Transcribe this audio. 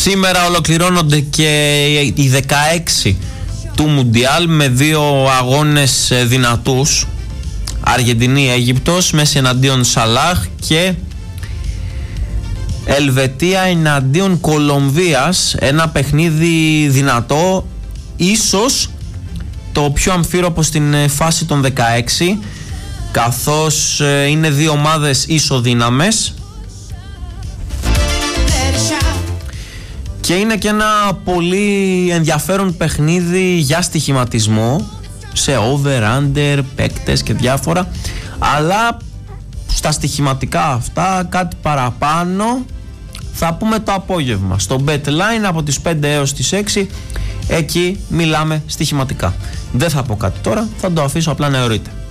Σήμερα ολοκληρώνονται και οι 16 του Μουντιάλ με 2 αγώνες δυνατούς. Αργεντινή-Αίγυπτος, Μέση εναντίον Σαλάχ και Ελβετία εναντίον Κολομβίας. Ένα παιχνίδι δυνατό, ίσως το πιο αμφίροπο στην φάση των 16, καθώς είναι 2 ομάδες ισοδύναμες και είναι και ένα πολύ ενδιαφέρον παιχνίδι για στοιχηματισμό σε over, under, παίκτες και διάφορα, αλλά στα στοιχηματικά αυτά κάτι παραπάνω θα πούμε το απόγευμα στο BetLine από τις 5 έως τις 6. Εκεί μιλάμε στοιχηματικά. Δεν θα πω κάτι τώρα, θα το αφήσω απλά να εωρείτε.